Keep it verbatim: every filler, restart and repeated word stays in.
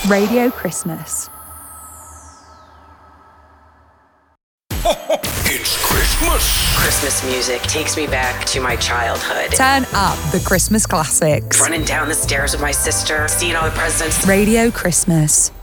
Radio Christmas. It's Christmas. Christmas music takes me back to my childhood. Turn up the Christmas classics. Running down the stairs with my sister, seeing all the presents. Radio Christmas.